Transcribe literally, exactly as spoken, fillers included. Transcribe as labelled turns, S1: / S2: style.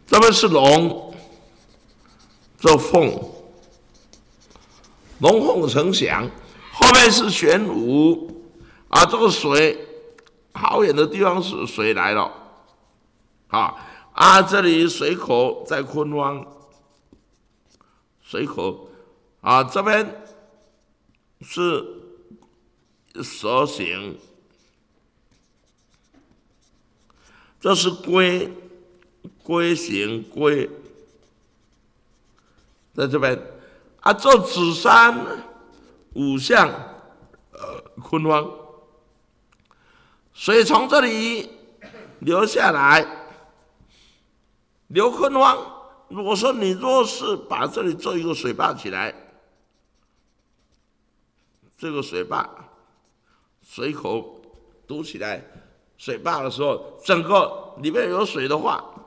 S1: 这边是龙，这凤，龙凤呈祥。后面是玄武啊，这个水好远的地方是水来了，啊啊，这里水口在坤方，水口啊，这边是蛇形，这是龟，龟形龟，在这边啊，这子山五象，呃，坤方，水从这里流下来，流坤方。如果说你若是把这里做一个水坝起来，这个水坝水口堵起来，水坝的时候，整个里面有水的话，